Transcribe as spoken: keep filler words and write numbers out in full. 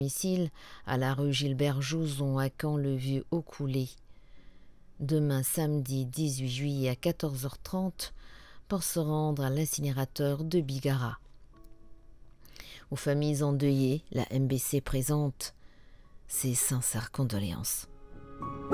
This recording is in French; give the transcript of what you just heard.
Domicile à la rue Gilbert-Jouzon à Caen-le-Vieux au Coulé. Demain samedi dix-huit juillet à quatorze heures trente pour se rendre à l'incinérateur de Bigara. Aux familles endeuillées, la M B C présente ses sincères condoléances.